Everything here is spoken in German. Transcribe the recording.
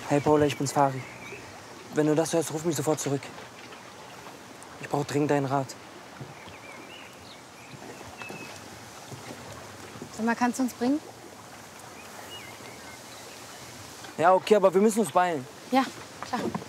Hey Paula, ich bin's Fari. Wenn du das hörst, ruf mich sofort zurück. Ich brauche dringend deinen Rat. Sag mal, kannst du uns bringen? Ja, okay, aber wir müssen uns beeilen. Ja, klar.